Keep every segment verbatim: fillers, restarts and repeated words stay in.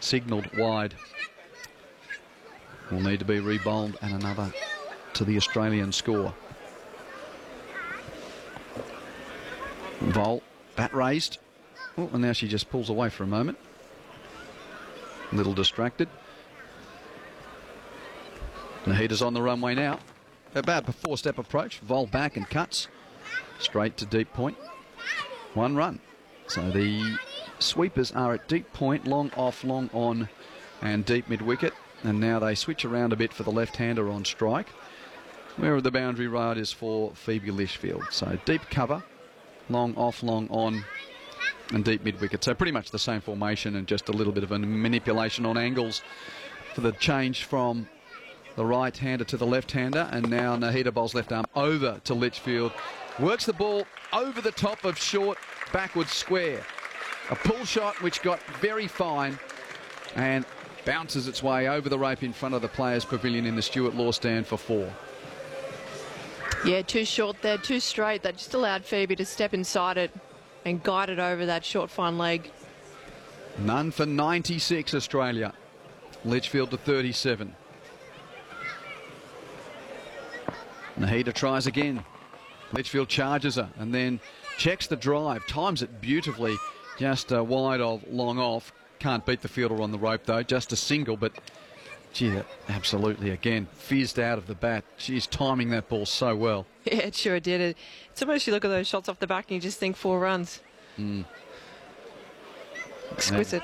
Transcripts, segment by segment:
signalled wide. Will need to be re-bowled and another to the Australian score. Vol, bat raised. Oh, and now she just pulls away for a moment. A little distracted. Nahita's on the runway now. About a four-step approach. Vol back and cuts. Straight to deep point. One run. So the sweepers are at deep point, long off, long on, and deep mid-wicket. And now they switch around a bit for the left-hander on strike, where the boundary ride is for Phoebe Litchfield. So deep cover, long off, long on, and deep mid-wicket. So pretty much the same formation and just a little bit of a manipulation on angles for the change from the right-hander to the left-hander. And now Nahita bowls left arm over to Litchfield. Works the ball over the top of short, backward square. A pull shot which got very fine and bounces its way over the rope in front of the players' pavilion in the Stuart Law stand for four. Yeah, too short there, too straight. That just allowed Phoebe to step inside it and guide it over that short, fine leg. None for ninety-six, Australia. Litchfield to thirty-seven. Nahita tries again. Litchfield charges her and then checks the drive, times it beautifully, just uh, wide of, long off. Can't beat the fielder on the rope though, just a single, but gee, that absolutely again fizzed out of the bat. She's timing that ball so well. Yeah, it sure did. It. It's almost you look at those shots off the back and you just think four runs. Mm. Exquisite.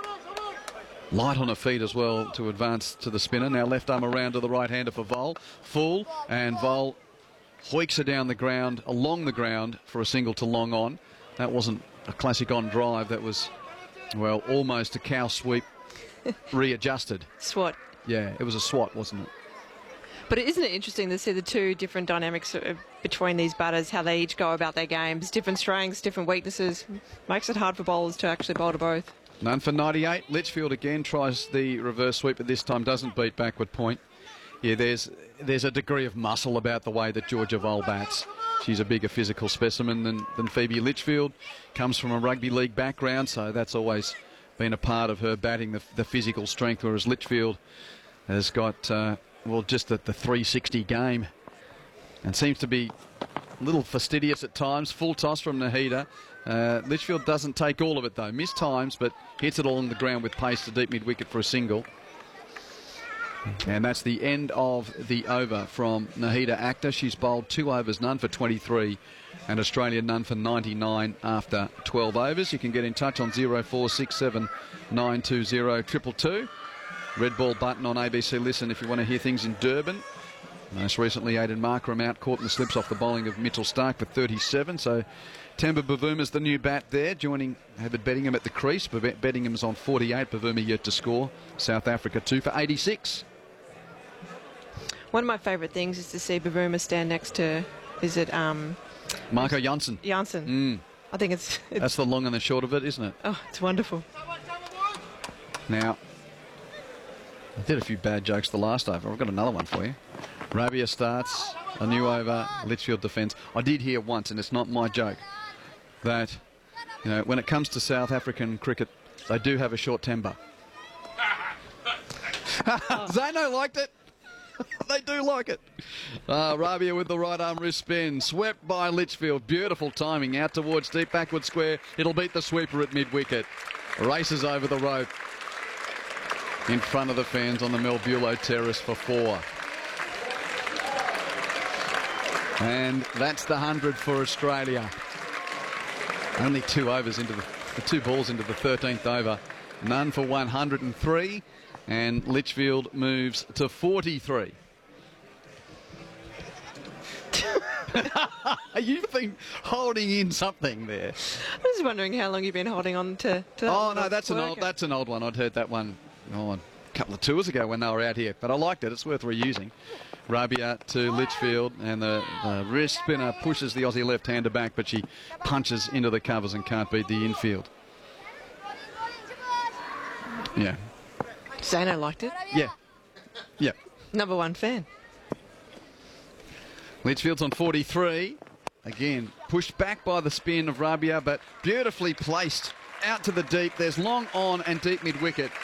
Now, light on her feet as well to advance to the spinner. Now left arm around to the right-hander for Vol. Full, and Vol hoiks her down the ground, along the ground for a single to long on. That wasn't a classic on drive. That was, well, almost a cow sweep readjusted. Swat. Yeah, it was a swat, wasn't it? But isn't it interesting to see the two different dynamics between these batters, how they each go about their games, different strengths, different weaknesses. Makes it hard for bowlers to actually bowl to both. None for ninety-eight. Litchfield again tries the reverse sweep, but this time doesn't beat backward point. Yeah, there's there's a degree of muscle about the way that Georgia Vol bats. She's a bigger physical specimen than, than Phoebe Litchfield. Comes from a rugby league background, so that's always been a part of her batting, the, the physical strength, whereas Litchfield has got, uh, well, just the, the three sixty game and seems to be a little fastidious at times. Full toss from Nahita. Uh, Litchfield doesn't take all of it, though. Missed times, but hits it along the ground with pace to deep mid-wicket for a single. And that's the end of the over from Nahita Akhtar. She's bowled two overs, none for twenty-three, and Australia none for ninety-nine after twelve overs. You can get in touch on zero four six seven nine two zero two two two. Red ball button on A B C Listen if you want to hear things in Durban. Most recently, Aidan Markram out, caught in the slips off the bowling of Mitchell Stark for thirty-seven. So Temba Bavuma's the new bat there, joining David Bettingham at the crease. Bettingham's on forty-eight, Bavuma yet to score. South Africa two for eighty-six. One of my favourite things is to see Bavuma stand next to, is it... Um, Marco Janssen. Janssen. Mm. I think it's, it's... That's the long and the short of it, isn't it? Oh, it's wonderful. Now, I did a few bad jokes the last over. I've got another one for you. Rabia starts, a new over, Litchfield defence. I did hear once, and it's not my joke, that, you know, when it comes to South African cricket, they do have a short temper. Zano liked it. They do like it. Uh, Rabia with the right arm wrist spin. Swept by Litchfield. Beautiful timing out towards deep backward square. It'll beat the sweeper at mid-wicket. Races over the rope in front of the fans on the Melbulo terrace for four. And that's the hundred for Australia. Only two overs into the, the two balls into the thirteenth over. None for one hundred and three. And Litchfield moves to forty-three. You've been holding in something there. I was wondering how long you've been holding on to, to that. Oh, no, that's an old, that's an old one. I'd heard that one oh, a couple of tours ago when they were out here. But I liked it. It's worth reusing. Rabia to Litchfield, and the, the wrist spinner pushes the Aussie left-hander back, but she punches into the covers and can't beat the infield. Yeah. Zano liked it. Yeah. Yeah. Number one fan. Litchfield's on forty-three. Again, pushed back by the spin of Rabia, but beautifully placed out to the deep. There's long on and deep mid-wicket.